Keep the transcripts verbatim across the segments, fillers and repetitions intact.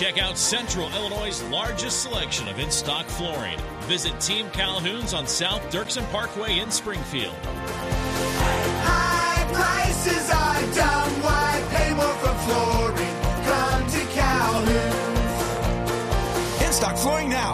Check out Central Illinois' largest selection of in-stock flooring. Visit Team Calhoun's on South Dirksen Parkway in Springfield. High prices are dumb. Why pay more for flooring? Come to Calhoun's. In-stock flooring now.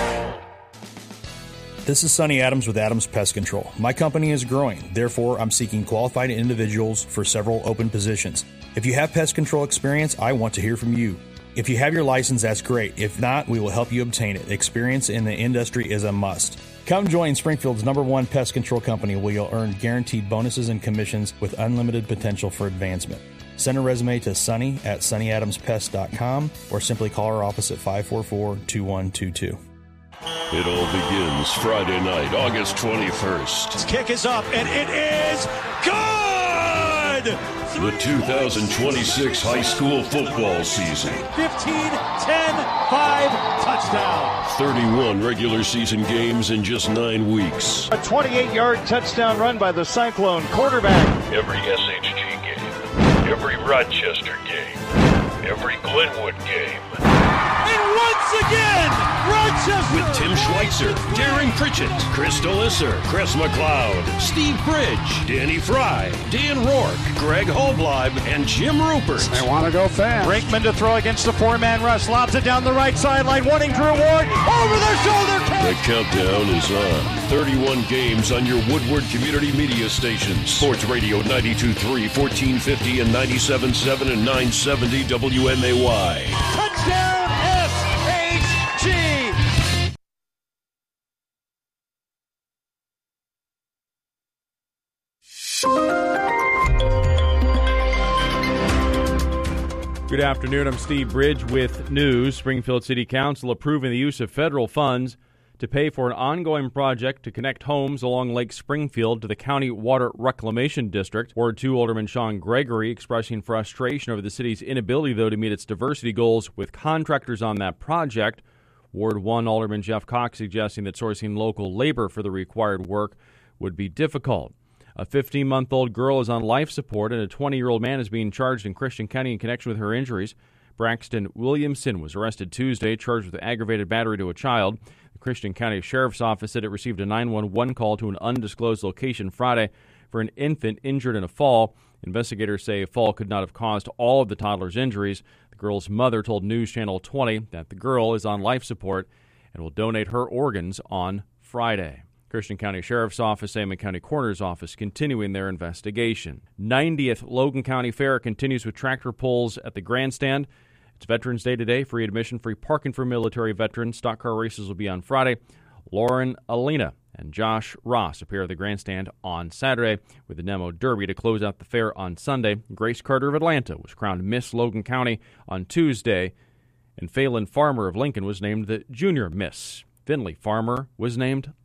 This is Sonny Adams with Adams Pest Control. My company is growing, therefore I'm seeking qualified individuals for several open positions. If you have pest control experience, I want to hear from you. If you have your license, that's great. If not, we will help you obtain it. Experience in the industry is a must. Come join Springfield's number one pest control company where you'll earn guaranteed bonuses and commissions with unlimited potential for advancement. Send a resume to Sonny at sonny adams pest dot com or simply call our office at five four four, two one two two. It all begins Friday night, August twenty-first. This kick is up, and it is good! The two thousand twenty-six high school football season. fifteen, ten, five, touchdown. thirty-one regular season games in just nine weeks. A twenty-eight-yard touchdown run by the Cyclone quarterback. Every S H G game, every Rochester game, every Glenwood game. And once again, Rochester! With Tim Schweitzer, Darren Pritchett, Chris Delisser, Chris McLeod, Steve Bridge, Danny Fry, Dan Rourke, Greg Holbleib, and Jim Rupert. They want to go fast. Brinkman to throw against the four-man rush. Lobs it down the right sideline, wanting Drew Ward. Over their shoulder catch! The countdown is on. thirty-one games on your Woodward Community Media stations. Sports Radio ninety-two point three, fourteen fifty, and ninety-seven point seven and nine seventy W M A Y. Touchdown! Good afternoon. I'm Steve Bridge with news. Springfield City Council approving the use of federal funds to pay for an ongoing project to connect homes along Lake Springfield to the County Water Reclamation District. Ward two Alderman Sean Gregory expressing frustration over the city's inability, though, to meet its diversity goals with contractors on that project. Ward one Alderman Jeff Cox suggesting that sourcing local labor for the required work would be difficult. A fifteen-month-old girl is on life support, and a twenty-year-old man is being charged in Christian County in connection with her injuries. Braxton Williamson was arrested Tuesday, charged with aggravated battery to a child. The Christian County Sheriff's Office said it received a nine one one call to an undisclosed location Friday for an infant injured in a fall. Investigators say a fall could not have caused all of the toddler's injuries. The girl's mother told News Channel twenty that the girl is on life support and will donate her organs on Friday. Christian County Sheriff's Office, Salmon County Coroner's Office continuing their investigation. ninetieth Logan County Fair continues with tractor pulls at the grandstand. It's Veterans Day today. Free admission, free parking for military veterans. Stock car races will be on Friday. Lauren Alina and Josh Ross appear at the grandstand on Saturday with the Nemo Derby to close out the fair on Sunday. Grace Carter of Atlanta was crowned Miss Logan County on Tuesday, and Phelan Farmer of Lincoln was named the Junior Miss. Finley Farmer was named